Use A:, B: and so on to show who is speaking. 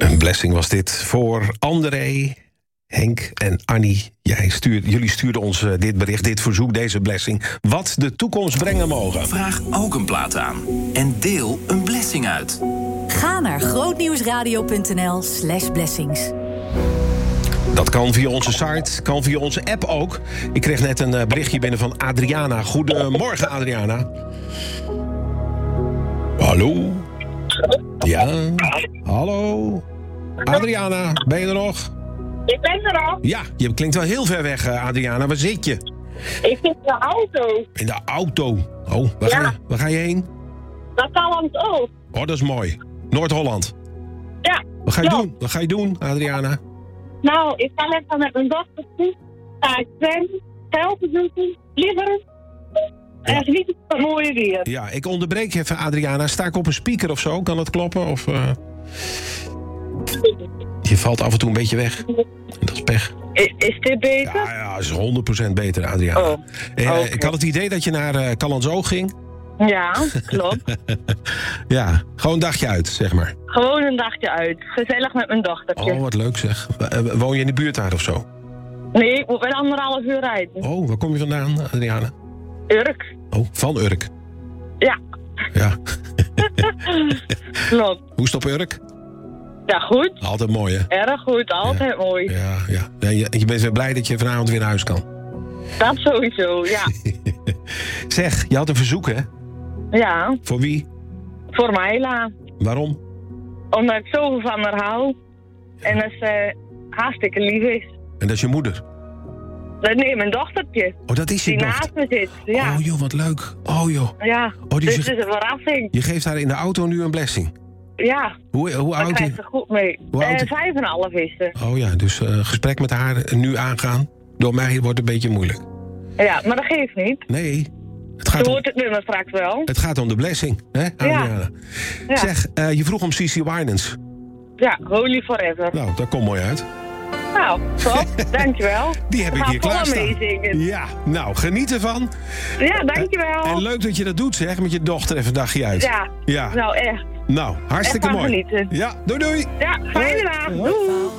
A: Een blessing was dit voor André, Henk en Annie. Jullie stuurden ons dit bericht, dit verzoek, deze blessing. Wat de toekomst brengen mogen.
B: Vraag ook een plaat aan. En deel een blessing uit.
C: Ga naar grootnieuwsradio.nl/blessings.
A: Dat kan via onze site, kan via onze app ook. Ik kreeg net een berichtje binnen van Adriana. Goedemorgen, Adriana. Hallo? Ja? Hallo? Adriana, ben je er nog?
D: Ik ben er al.
A: Ja, je klinkt wel heel ver weg, Adriana. Waar zit je?
D: Ik zit in de auto.
A: In de auto? Oh, waar ga je heen?
D: Dat kan ons ook.
A: Oh, dat is mooi. Noord-Holland.
D: Ja.
A: Wat ga je doen, Adriana?
D: Nou, ik ga lekker met mijn dochter toe. Ga ik zwemmen, helpen zoeken, vliegen. En genieten van het mooie weer.
A: Ja, ik onderbreek je even, Adriana. Sta ik op een speaker of zo? Kan dat kloppen? Of, Je valt af en toe een beetje weg. Dat is pech.
D: Is dit beter?
A: Ja, is 100% beter, Adriana.
D: Okay.
A: Ik had het idee dat je naar Callantsoog ging.
D: Ja, klopt.
A: Ja, gewoon een dagje uit, zeg maar.
D: Gewoon een dagje uit. Gezellig met mijn dochtertje.
A: Oh, wat leuk zeg. Woon je in de buurt daar of zo?
D: Nee, ik moet wel 1,5 uur rijden.
A: Oh, waar kom je vandaan, Adriana?
D: Urk.
A: Oh, van Urk.
D: Ja.
A: Ja.
D: Klopt.
A: Hoe is het op Urk?
D: Ja, goed.
A: Altijd mooi, hè?
D: Erg goed, altijd mooi.
A: Ja. Je bent weer blij dat je vanavond weer naar huis kan.
D: Dat sowieso, ja.
A: Zeg, je had een verzoek, hè?
D: Ja.
A: Voor wie?
D: Voor Myla.
A: Waarom?
D: Omdat ik zoveel van haar hou. En dat ze hartstikke lief is.
A: En dat is je moeder?
D: Nee, mijn dochtertje.
A: Oh, dat is je
D: die
A: dochter?
D: naast me zit, ja.
A: Oh joh, wat leuk. Oh joh.
D: Ja,
A: dus
D: het is een verrassing.
A: Je geeft haar in de auto nu een blessing?
D: Ja.
A: Hoe
D: Daar
A: oud
D: krijgt ze goed mee. 5,5 is ze.
A: Oh ja, dus gesprek met haar nu aangaan. Door mij wordt een beetje moeilijk.
D: Ja, maar dat geeft niet.
A: Nee.
D: Ze hoort het nummer straks wel.
A: Het gaat om de blessing, hè, Adriana?
D: Ja.
A: Zeg, je vroeg om CeCe Winans.
D: Ja, Holy Forever.
A: Nou, dat komt mooi uit.
D: Nou, top. Dankjewel.
A: Die heb ik hier klaarstaan.
D: Meezingen.
A: Ja, nou, geniet ervan.
D: Ja, dankjewel.
A: En leuk dat je dat doet, zeg, met je dochter even een dagje uit.
D: Ja, nou echt.
A: Nou, hartstikke
D: echt
A: mooi.
D: Genieten.
A: Ja, doei.
D: Ja, fijne dag. Doei.